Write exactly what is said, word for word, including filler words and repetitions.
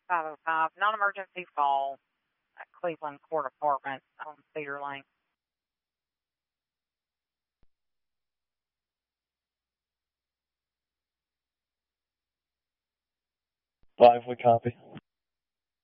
five oh five, non-emergency fall at Cleveland Court Apartments on Cedar Lane. Five, we copy.